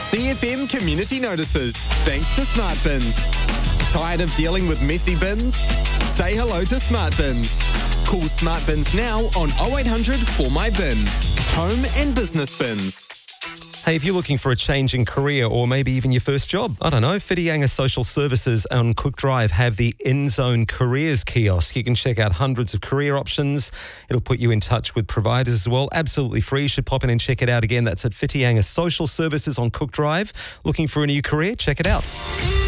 CFM Community Notices, thanks to Smart Bins. Tired of dealing with messy bins? Say hello to Smart Bins. Call Smart Bins now on 0800 For My Bin. Home and business bins. Hey, if you're looking for a change in career or maybe even your first job, I don't know, Whitianga Social Services on Cook Drive have the InZone Careers kiosk. You can check out hundreds of career options. It'll put you in touch with providers as well. Absolutely free. You should pop in and check it out again. That's at Whitianga Social Services on Cook Drive. Looking for a new career? Check it out.